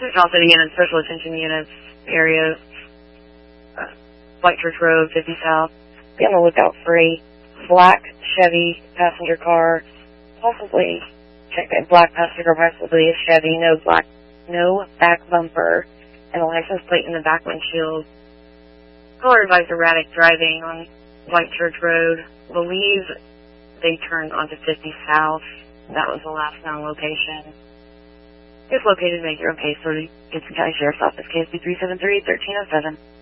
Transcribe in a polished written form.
Central City Units, Special Attention Units, area, White Church Road, 50 South. Be on the lookout for a black Chevy passenger car, possibly, check that, black passenger car, possibly a Chevy, no back bumper, and a license plate in the back windshield. Caller advised erratic driving on White Church Road. Believe they turned onto 50 South. That was the last known location. If located, make your own case. So, Gibson County Sheriff's Office, KSB 373-1307.